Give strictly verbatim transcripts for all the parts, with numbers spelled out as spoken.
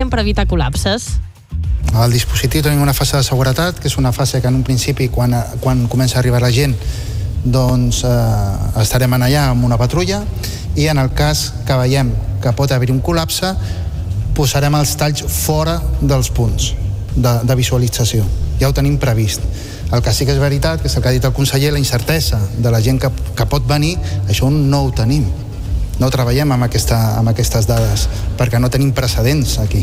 fem per evitar col·lapses? Al dispositiu tenim una fase de seguretat, que és una fase que en un principi, quan, quan comença a arribar la gent, doncs eh, estarem allà amb una patrulla, i en el cas que veiem que pot haver un col·lapse, posarem els talls fora dels punts de, de visualització. Ja ho tenim previst. El que sí que és veritat, que és el que ha dit el conseller, la incertesa de la gent que, que pot venir, això no ho tenim. No treballem amb, aquesta, amb aquestes dades, perquè no tenim precedents aquí.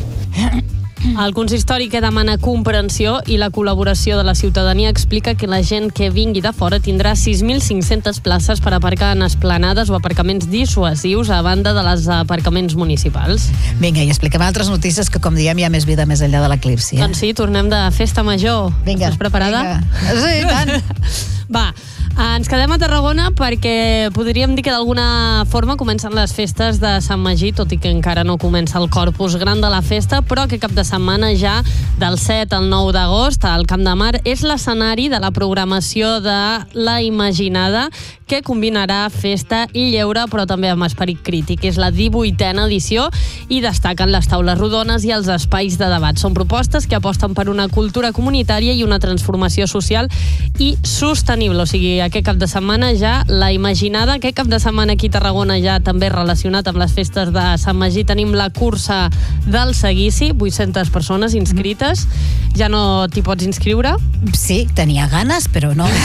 El consistori, que demana comprensió i la col·laboració de la ciutadania, explica que la gent que vingui de fora tindrà sis mil cinc-centes places per aparcar en esplanades o aparcaments dissuasius a banda de les aparcaments municipals. Vinga, i expliquem altres notícies, que com diem hi ha més vida més enllà de l'eclipsi. Eh? Doncs sí, tornem de festa major. Vinga. Estàs preparada? Vinga. Sí, tant. Va, ens quedem a Tarragona perquè podríem dir que d'alguna forma comencen les festes de Sant Magí, tot i que encara no comença el corpus gran de la festa, però que cap de setmana ja, del set al nou d'agost, al Camp de Mar, és l'escenari de la programació de La Imaginada, que combinarà festa i lleure, però també amb esperit crític. És la divuitena edició i destaquen les taules rodones i els espais de debat. Són propostes que aposten per una cultura comunitària i una transformació social i sostenible. O sigui, aquest cap de setmana ja La Imaginada. Aquest cap de setmana aquí a Tarragona, ja també relacionat amb les festes de Sant Magí, tenim la cursa del seguici, vuit-centes persones inscrites. Ja no t'hi pots inscriure? Sí, tenia ganes, però no.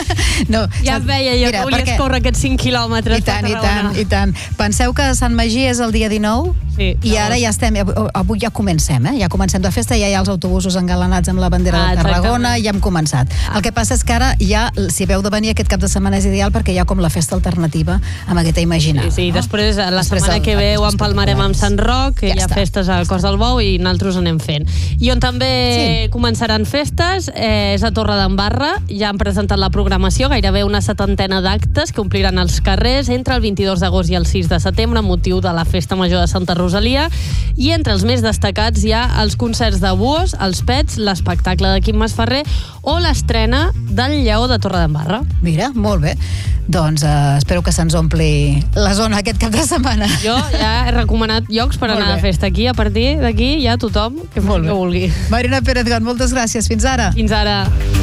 no ja et veia jo. Mira, que volies perquè... córrer aquests cinc quilòmetres. I tant, i tant, i tant. Penseu que Sant Magí és el dia dinou? Sí. I ara ja estem, avui ja comencem, eh? Ja comencem de festa, ja hi ha els autobusos engalanats amb la bandera ah, de Tarragona, ja hem començat. Ah. El que passa és que ara ja, si veu de venir aquest cap de setmana, és ideal perquè hi ha com la festa alternativa amb aquesta Imaginada. Sí, sí, no? després la després setmana el, que ve ho empalmarem amb Sant Roc, que ja hi ha està. Festes al Cos del Bou i nosaltres anem fent. I on també sí. començaran festes eh, és a Torredembarra. Ja han presentat la programació, gairebé una setantena d'actes que ompliran els carrers entre el vint-i-dos d'agost i el sis de setembre, amb motiu de la Festa Major de Santa Rosalia. I entre els més destacats hi ha els concerts de Buos, els Pets, l'espectacle de Quim Masferrer o l'estrena del Lleó de Torredembarra. Mira, molt bé. Doncs uh, espero que se'ns ompli la zona aquest cap de setmana. Jo ja he recomanat llocs per anar a festa aquí. A partir d'aquí ja tothom que fa el que vulgui. Marina Pérez-Got, moltes gràcies. Fins ara. Fins ara.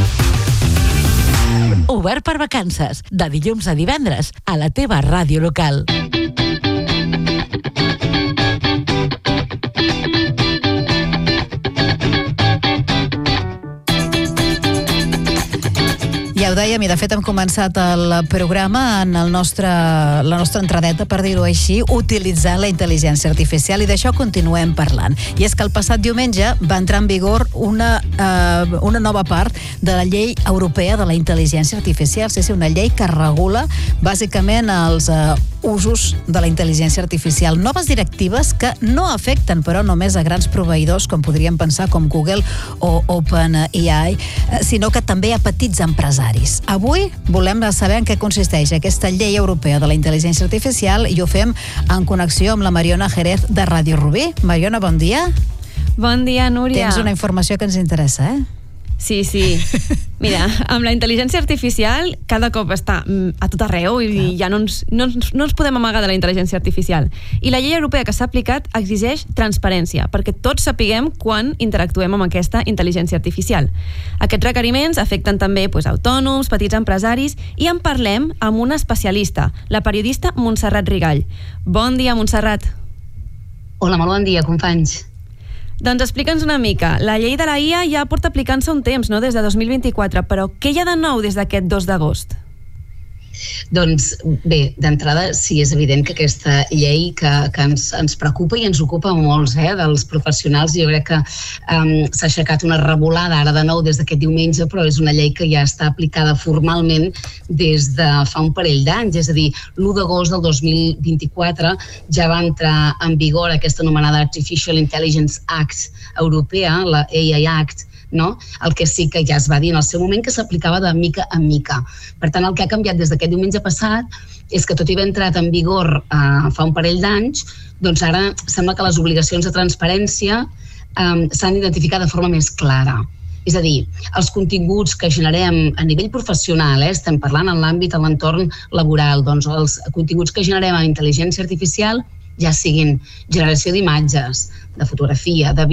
Obert per vacances, de dilluns a divendres, a la teva ràdio local. Ja ho dèiem, i de fet hem començat el programa en el nostre, la nostra entradeta, per dir-ho així, utilitzant la intel·ligència artificial, i d'això continuem parlant. I és que el passat diumenge va entrar en vigor una, eh, una nova part de la llei europea de la intel·ligència artificial. Sí, sí, una llei que regula bàsicament els eh, usos de la intel·ligència artificial. Noves directives que no afecten, però, només a grans proveïdors, com podríem pensar, com Google o OpenAI, sinó que també a petits empresaris. Avui volem saber en què consisteix aquesta llei europea de la intel·ligència artificial, i ho fem en connexió amb la Mariona Jerez de Ràdio Rubí. Mariona, bon dia. Bon dia, Núria. Tens una informació que ens interessa, eh? Sí, sí. Mira, amb la intel·ligència artificial cada cop està a tot arreu i Clar. ja no ens, no, ens, no ens podem amagar de la intel·ligència artificial. I la llei europea que s'ha aplicat exigeix transparència, perquè tots sapiguem quan interactuem amb aquesta intel·ligència artificial. Aquests requeriments afecten també pues, autònoms, petits empresaris, i en parlem amb una especialista, la periodista Montserrat Rigall. Bon dia, Montserrat. Hola, molt bon dia, companys. Doncs explica'ns una mica. La llei de la I A ja porta aplicant-se un temps, no?, des de dos mil vint-i-quatre, però què hi ha de nou des d'aquest dos d'agost? Doncs bé, d'entrada sí, és evident que aquesta llei que, que ens, ens preocupa i ens ocupa molts, eh, dels professionals. Jo crec que um, s'ha aixecat una revolada ara de nou des d'aquest diumenge, però és una llei que ja està aplicada formalment des de fa un parell d'anys, és a dir, l'u d'agost del dos mil vint-i-quatre ja va entrar en vigor aquesta anomenada Artificial Intelligence Act europea, la A I Act, no? El que sí que ja es va dir en el seu moment que s'aplicava de mica en mica. Per tant, el que ha canviat des d'aquest diumenge passat és que tot i haver entrat en vigor eh, fa un parell d'anys, doncs ara sembla que les obligacions de transparència eh, s'han d'identificar de forma més clara. És a dir, els continguts que generem a nivell professional, eh, estem parlant en l'àmbit, en l'entorn laboral, doncs els continguts que generem amb intel·ligència artificial, ja siguin generació d'imatges, de fotografia, de